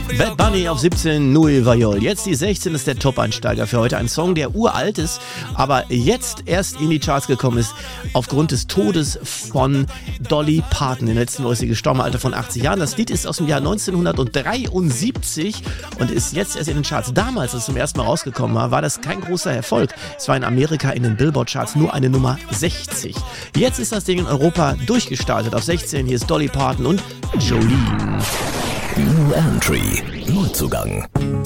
Bad Bunny auf 17, Null Vajol. Jetzt die 16 ist der Top-Einsteiger für heute. Ein Song, der uralt ist, aber jetzt erst in die Charts gekommen ist, aufgrund des Todes von Dolly Parton. In den letzten Woche ist sie gestorben, im Alter von 80 Jahren. Das Lied ist aus dem Jahr 1973 und ist jetzt erst in den Charts. Damals, als es zum ersten Mal rausgekommen war das kein großer Erfolg. Es war in Amerika in den Billboard-Charts nur eine Nummer 60. Jetzt ist das Ding in Europa durchgestartet. Auf 16, hier ist Dolly Parton und Jolene. New Entry, Neuzugang.